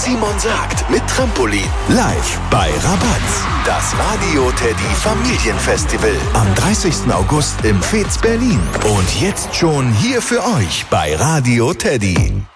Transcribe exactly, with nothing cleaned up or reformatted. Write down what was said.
Simon sagt mit Trampolin. Live bei Rabatz. Das Radio Teddy Familienfestival. Am dreißigsten August im Fez Berlin. Und jetzt schon hier für euch bei Radio Teddy.